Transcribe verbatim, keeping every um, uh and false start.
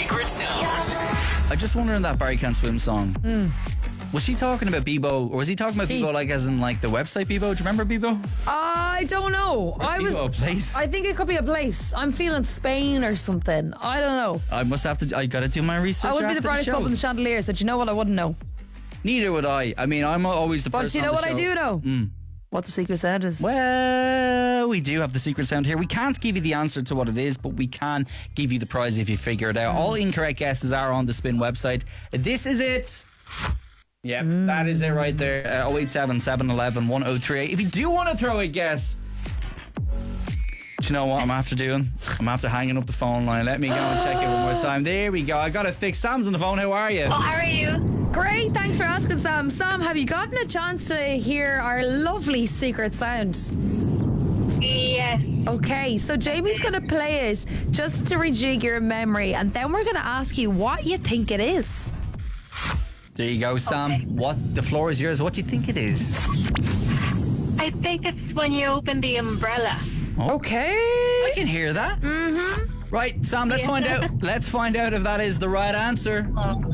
secret sound. I just wonder in that Barry Can't Swim song. Mm. Was she talking about Bebo, or was he talking about He- Bebo like as in like the website Bebo? Do you remember Bebo? I don't know. Or is I was. Bebo a place? I think it could be a place. I'm feeling Spain or something. I don't know. I must have to. I got to do my research. I would be after the brightest show. bulb in the chandelier, so do you know what? I wouldn't know. Neither would I. I mean, I'm always the But person. do you know on what the I show. do know? Mm. What the secret sound is. Well, we do have the secret sound here. We can't give you the answer to what it is, but we can give you the prize if you figure it out. All incorrect guesses are on the Spin website. This is it. Yep, mm. that is it right there. Uh, oh eight seven, seven one one, one oh three eight. If you do want to throw a guess, do you know what I'm after doing? I'm after hanging up the phone line. Let me go and check it one more time. There we go. I got it fixed. Sam's on the phone. How are you? Oh, how are you? Great, thanks for asking, Sam. Sam, have you gotten a chance to hear our lovely secret sound? Yes. Okay, so Jamie's going to play it just to rejig your memory, and then we're going to ask you what you think it is. There you go, Sam. Okay. What? The floor is yours. What do you think it is? I think it's when you open the umbrella. Okay. I can hear that. Mm-hmm. Right, Sam, let's Yeah. find out. Let's find out if that is the right answer. Oh.